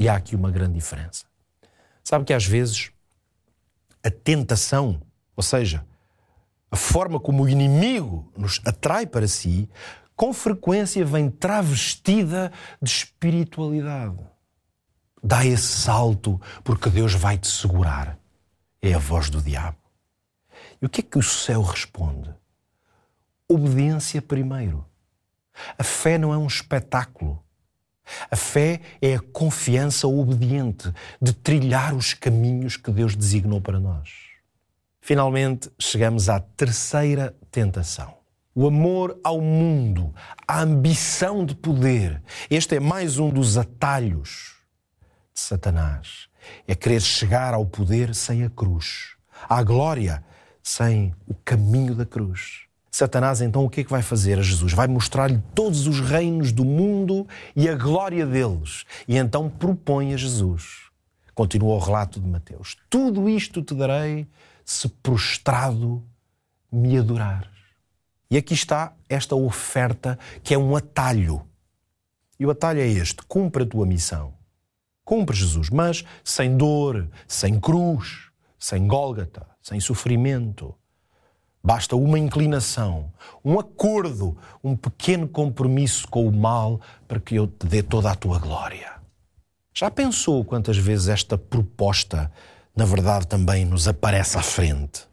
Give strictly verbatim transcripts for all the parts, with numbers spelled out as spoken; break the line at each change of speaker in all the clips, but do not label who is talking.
E há aqui uma grande diferença. Sabe que às vezes a tentação, ou seja, a forma como o inimigo nos atrai para si, com frequência vem travestida de espiritualidade. Dá esse salto porque Deus vai te segurar. É a voz do diabo. E o que é que o céu responde? Obediência primeiro. A fé não é um espetáculo. A fé é a confiança obediente de trilhar os caminhos que Deus designou para nós. Finalmente, chegamos à terceira tentação. O amor ao mundo, a ambição de poder. Este é mais um dos atalhos de Satanás. É querer chegar ao poder sem a cruz, à glória sem o caminho da cruz. Satanás, então, o que é que vai fazer a Jesus? Vai mostrar-lhe todos os reinos do mundo e a glória deles. E então propõe a Jesus. Continua o relato de Mateus. Tudo isto te darei se prostrado me adorares. E aqui está esta oferta que é um atalho. E o atalho é este. Cumpre a tua missão. Cumpre, Jesus, mas sem dor, sem cruz, sem Gólgota, sem sofrimento. Basta uma inclinação, um acordo, um pequeno compromisso com o mal para que eu te dê toda a tua glória. Já pensou quantas vezes esta proposta, na verdade, também nos aparece à frente?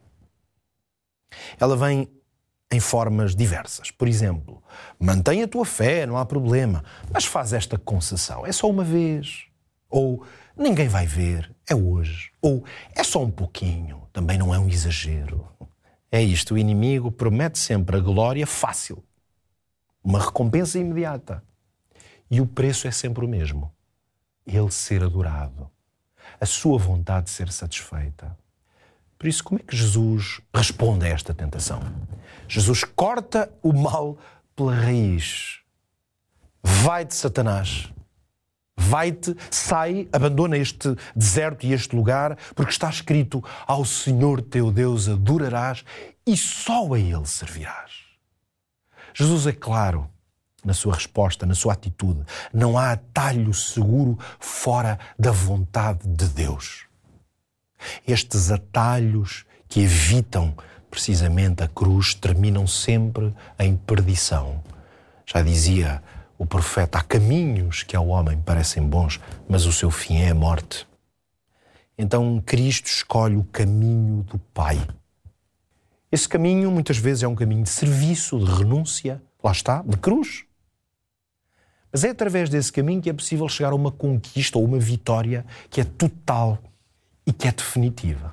Ela vem em formas diversas. Por exemplo, mantém a tua fé, não há problema, mas faz esta concessão. É só uma vez. Ou ninguém vai ver, é hoje. Ou é só um pouquinho, também não é um exagero. É isto, o inimigo promete sempre a glória fácil, uma recompensa imediata. E o preço é sempre o mesmo. Ele ser adorado, a sua vontade de ser satisfeita. Por isso, como é que Jesus responde a esta tentação? Jesus corta o mal pela raiz. Vai-te, Satanás. Vai-te, sai, abandona este deserto e este lugar, porque está escrito: ao Senhor teu Deus adorarás e só a Ele servirás. Jesus é claro na sua resposta, na sua atitude. Não há atalho seguro fora da vontade de Deus. Estes atalhos que evitam precisamente a cruz terminam sempre em perdição. Já dizia o profeta: há caminhos que ao homem parecem bons, mas o seu fim é a morte. Então Cristo escolhe o caminho do Pai. Esse caminho muitas vezes é um caminho de serviço, de renúncia, lá está, de cruz. Mas é através desse caminho que é possível chegar a uma conquista ou uma vitória que é total e que é definitiva.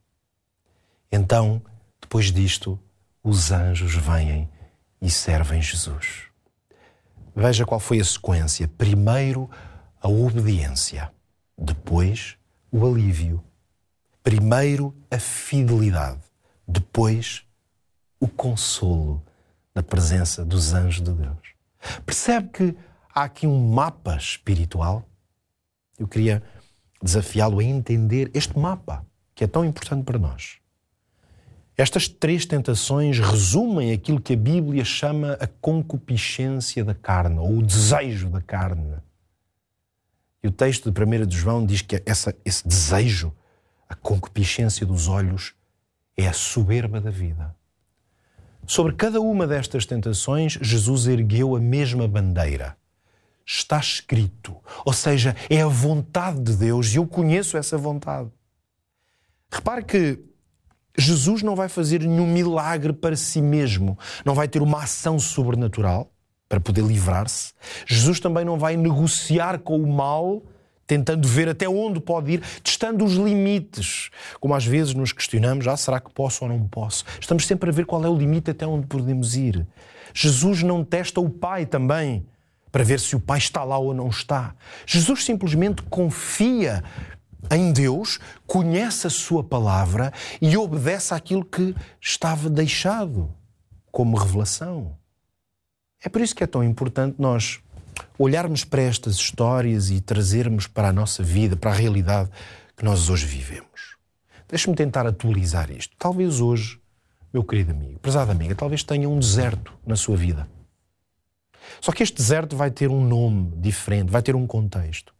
Então, depois disto, os anjos vêm e servem Jesus. Veja qual foi a sequência. Primeiro, a obediência. Depois, o alívio. Primeiro, a fidelidade. Depois, o consolo na presença dos anjos de Deus. Percebe que há aqui um mapa espiritual? Eu queria desafiá-lo a entender este mapa, que é tão importante para nós. Estas três tentações resumem aquilo que a Bíblia chama a concupiscência da carne, ou o desejo da carne. E o texto de primeira de João diz que essa, esse desejo, a concupiscência dos olhos, é a soberba da vida. Sobre cada uma destas tentações, Jesus ergueu a mesma bandeira. Está escrito, ou seja, é a vontade de Deus e eu conheço essa vontade. Repare que Jesus não vai fazer nenhum milagre para si mesmo, não vai ter uma ação sobrenatural para poder livrar-se. Jesus também não vai negociar com o mal, tentando ver até onde pode ir, testando os limites. Como às vezes nos questionamos, ah, será que posso ou não posso? Estamos sempre a ver qual é o limite até onde podemos ir. Jesus não testa o Pai também, para ver se o Pai está lá ou não está. Jesus simplesmente confia em Deus, conhece a sua palavra e obedece àquilo que estava deixado como revelação. É por isso que é tão importante nós olharmos para estas histórias e trazermos para a nossa vida, para a realidade que nós hoje vivemos. Deixe-me tentar atualizar isto. Talvez hoje, meu querido amigo, prezada amiga, talvez tenha um deserto na sua vida. Só que este deserto vai ter um nome diferente, vai ter um contexto.